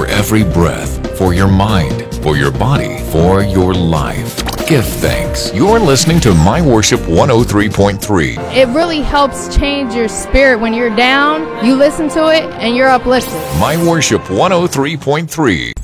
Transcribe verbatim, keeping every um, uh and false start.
every breath, for your mind, for your body, for your life. Give thanks. You're listening to My Worship one oh three point three. It really helps change your spirit. When you're down, you listen to it and you're uplifted. My Worship one oh three point three.